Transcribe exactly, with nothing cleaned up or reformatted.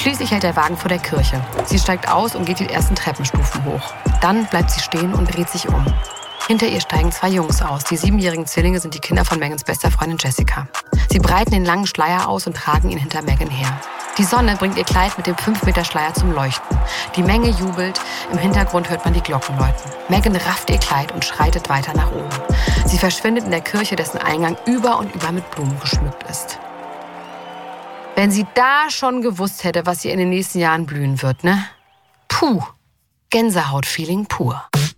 Schließlich hält der Wagen vor der Kirche. Sie steigt aus und geht die ersten Treppenstufen hoch. Dann bleibt sie stehen und dreht sich um. Hinter ihr steigen zwei Jungs aus. Die siebenjährigen Zwillinge sind die Kinder von Megans bester Freundin Jessica. Sie breiten den langen Schleier aus und tragen ihn hinter Megan her. Die Sonne bringt ihr Kleid mit dem fünf Meter Schleier zum Leuchten. Die Menge jubelt. Im Hintergrund hört man die Glocken läuten. Megan rafft ihr Kleid und schreitet weiter nach oben. Sie verschwindet in der Kirche, dessen Eingang über und über mit Blumen geschmückt ist. Wenn sie da schon gewusst hätte, was ihr in den nächsten Jahren blühen wird, ne? Puh, Gänsehaut-Feeling pur.